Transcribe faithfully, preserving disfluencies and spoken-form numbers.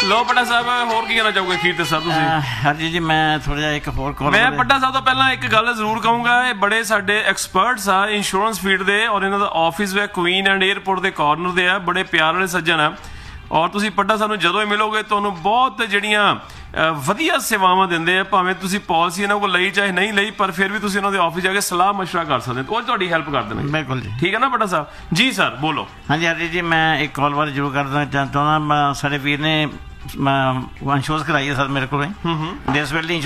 ਲੋ ਪੱਟਾ ਸਾਹਿਬ ਹੋਰ ਕੀ ਕਹਿਣਾ ਚਾਹੋਗੇ ਅਖੀਰ ਤੇ ਸਰ ਤੁਸੀਂ? ਹਾਂਜੀ ਜੀ ਮੈਂ ਥੋੜਾ ਜਿਹਾ ਇੱਕ ਹੋਰ ਕਾਲ ਮੈਂ ਪੱਟਾ ਸਾਹਿਬ ਤੋਂ ਪਹਿਲਾਂ ਇੱਕ ਗੱਲ ਜ਼ਰੂਰ ਕਹੂੰਗਾ, ਇਹ ਬੜੇ ਸਾਡੇ ਐਕਸਪਰਟਸ ਆ ਇੰਸ਼ੋਰੈਂਸ ਫੀਲਡ ਦੇ, ਔਰ ਇਹਨਾਂ ਦਾ office we Queen and airport ਦੇ ਕਾਰਨਰ ਦੇ ਆ, ਬੜੇ ਪਿਆਰ ਵਾਲੇ ਸੱਜਣ ਆ। ਔਰ ਤੁਸੀਂ ਪੱਟਾ ਸਾਹਿਬ ਨੂੰ ਜਦੋਂ ਹੀ ਮਿਲੋਗੇ ਤੁਹਾਨੂੰ ਬਹੁਤ ਜਿਹੜੀਆਂ ਵਧੀਆ ਸੇਵਾਵਾਂ ਦਿੰਦੇ ਆ, ਭਾਵੇਂ ਤੁਸੀਂ ਪਾਲਿਸੀ ਇਹਨਾਂ ਕੋਲ ਲਈ ਚਾਹੇ ਨਹੀਂ ਲਈ, ਪਰ ਫਿਰ ਵੀ ਤੁਸੀਂ ਉਹਨਾਂ ਦੇ ਆਫਿਸ ਜਾ ਕੇ ਸਲਾਹ ਮਸ਼ਵਰਾ ਕਰ ਸਕਦੇ ਹੋ, ਉਹ ਤੁਹਾਡੀ ਹੈਲਪ ਕਰ ਦੇਣਗੇ। ਬਿਲਕੁਲ ਜੀ, ਠੀਕ ਹੈ ਨਾ ਪੱਟਾ ਸਾਹਿਬ ਜੀ? ਸਰ ਬੋਲੋ। ਹਾਂਜੀ ਹਾਂਜੀ ਜੀ ਮੈਂ ਇੱਕ ਕਾਲ ਬਾਰੇ ਜ਼ਰੂਰ ਕਰਨਾ ਚਾਹੁੰਦਾ। ਸਾਡੇ ਵੀਰ ਨੇ ਇੰਸ਼ੋਰੈਂਸ ਕਰਾਈ ਹੈ ਸਰ ਮੇਰੇ ਕੋਲ, ਦਿਸ ਵੇਲੇ